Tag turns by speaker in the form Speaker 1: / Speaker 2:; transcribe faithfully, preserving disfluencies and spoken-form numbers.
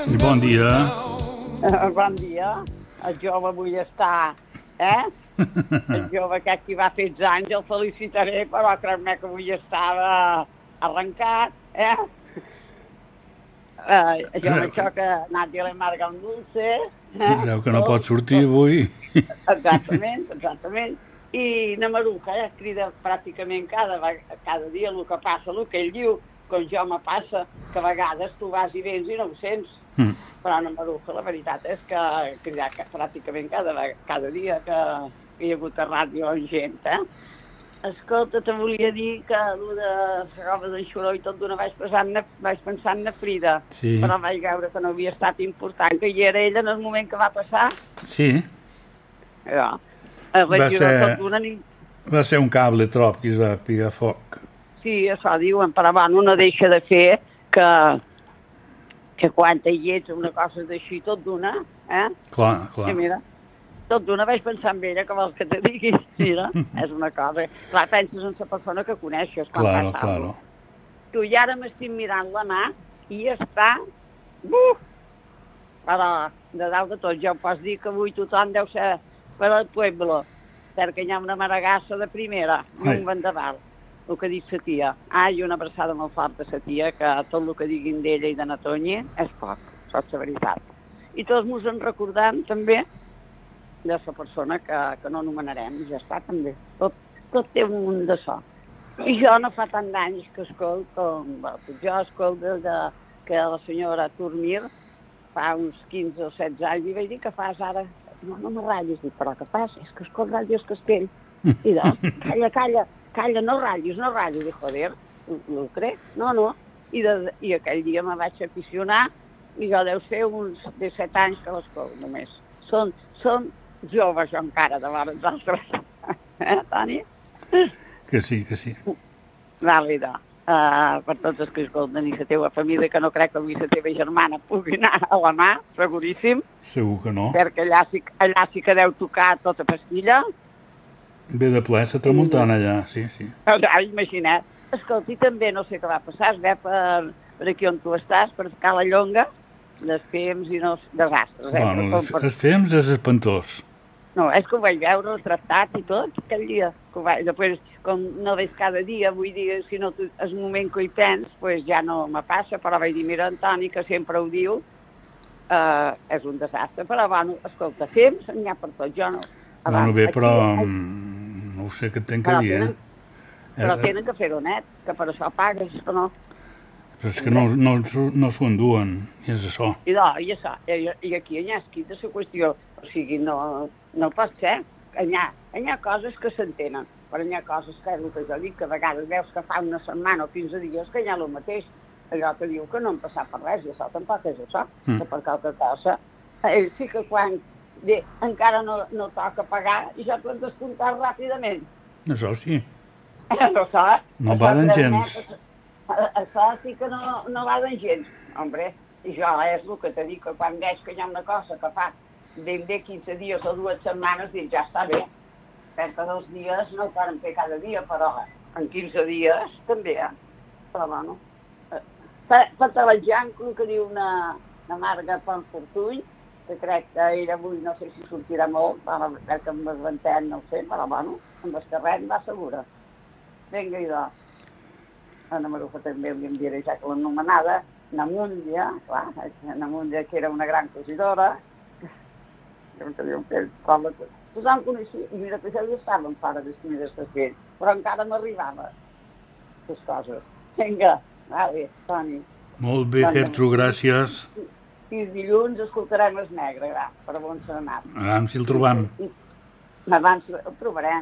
Speaker 1: Bon dia.
Speaker 2: Uh, bon dia. El jove vull estar, eh? El jove aquest que va fer anys el felicitaré, però crec que vull estar uh, arrencat, eh? Uh, jo amb això que Nàdia li amarga un dulce. Eh?
Speaker 1: Creu que no pot sortir avui.
Speaker 2: Exactament, exactament. I na Maruja eh, crida pràcticament cada, cada dia el que passa, el que ell diu, com jo me passa, que a vegades tu vas i vens i no ho sents. Mm. Però na Maruja la veritat és que crida pràcticament cada, cada dia que hi ha hagut a ràdio amb gent, eh? Escolta, te volia dir que el de la roba d'en Xuró i tot d'una vaig, vaig pensar en na Frida, sí. Però vaig veure que no havia estat important, que hi era ella en el moment que va passar.
Speaker 1: Sí.
Speaker 2: Ja. Va
Speaker 1: ser, va ser un cable trop que es va pigar foc.
Speaker 2: Sí, això diuen, però bueno, no deixa de fer que, que quan hi ets una cosa d'així tot d'una, eh?
Speaker 1: Clar, clar.
Speaker 2: I mira, tot d'una vaig pensar en ella, que vols que te digui, mira, és una cosa. Clar, penses en la persona que coneixes quan
Speaker 1: claro,
Speaker 2: passa
Speaker 1: claro.
Speaker 2: Tu i ara m'estic mirant la mà i està... Buf! Però de dalt de tot, ja ho pots dir que avui tothom deu ser per al pueblo, perquè hi ha una maragassa de primera i un vendaval, el que diu sa tia. Ah, i una abraçada molt forta a sa tia, que tot el que diguin d'ella i de na Tonya és poc, això és la veritat. I tots ens en recordem també de la persona que, que no anomenarem, ja està també. Tot, tot té un munt de so. I jo no fa tant d'anys que escolto, bueno, jo escolto de, que la senyora Turmir fa uns quinze o setze anys i vaig dir que fas ara. No, no me ratllis, dic, però què fas? És que escolta Ràdios Castell. I de, calla, calla, calla, no ratllis, no ratllis. Dic, joder, no ho crec? No, no. I, de, I aquell dia me vaig aficionar i jo deu ser uns disset anys que l'escolto només. Són, són joves jo encara de vora els altres. Eh, Toni?
Speaker 1: Que sí, que sí.
Speaker 2: Vale, de. Uh, per tots els que escolten i la teva família, que no crec que avui la teva germana pugui anar a la mà, seguríssim.
Speaker 1: Segur que no.
Speaker 2: Perquè allà sí, allà sí que deu tocar tota pastilla.
Speaker 1: Ve de ple la tramuntana allà, sí, sí.
Speaker 2: Allà, imagina't. Escolta, i també no sé què va passar, es ve per, per aquí on tu estàs, per Cala Llonga, dels fems i els desastres. Eh?
Speaker 1: Bueno, per... els fems és espantós.
Speaker 2: No, és que ho vaig veure, el tractat i tot, aquell dia. Que ho vaig... Després, com no veig cada dia, vull dir, si no és un moment que hi pens, pues ja no me passa, però vaig dir, mira, Antoni, que sempre ho diu, eh, és un desastre, però, bueno, escolta, fems, n'hi ha per tot, jo no...
Speaker 1: Abans, bueno, bé, però aquí, no ho sé què tenc que dir,
Speaker 2: tenen, eh? Però eh, tenen que fer-ho net, que per això pagues, o no?
Speaker 1: Però és que no, no, no s'ho enduen, i és això.
Speaker 2: I, no, i, això, i, i aquí hi ha escrit la qüestió, o sigui, no, no pot ser. Hi ha, hi ha coses que s'entenen, però hi ha coses que és el que jo dic, que a vegades veus que fa una setmana o quinze dies que hi ha el mateix. Allò que diu que no han passat per res, i això tampoc és això, mm. que per qualque cosa. Ells sí que quan de, encara no, no toca pagar, i ja pots descomptar ràpidament.
Speaker 1: Això sí.
Speaker 2: Això,
Speaker 1: no va d'en gens.
Speaker 2: Això sí que no, no va d'en gens. Hombre, i jo és el que t'he dit, que quan veig que hi ha una cosa que fa ben bé quinze dies o dues setmanes, dic, ja està bé. Perquè dos dies no ho poden fer cada dia, però en quinze dies també, eh? Però, bueno, patalejant, el que diu una, una Marga Ponsfortuny, que crec que ella avui no sé si sortirà molt, però crec que amb el ventet no ho sé, però, bueno, amb el carret va segura. Vinga, idò. A la Maruja també li enviaré ja que l'anomenada, Namúndia, clar, Namúndia, que era una gran cosidora, que diuen que poble... Tothom coneixia, i mira que ja hi estaven fora de Cine d'Estafell, però encara no arribava les coses. Vinga, vale, Toni.
Speaker 1: Molt bé, Gertrude, gràcies.
Speaker 2: I dilluns escoltarem Les Negres, per on s'ha anat.
Speaker 1: Aviam si el trobam.
Speaker 2: Abans el trobarem.